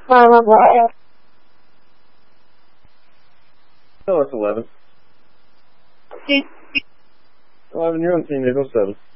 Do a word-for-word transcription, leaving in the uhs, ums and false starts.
No, it's eleven. eleven, you're on Team Eagle seven.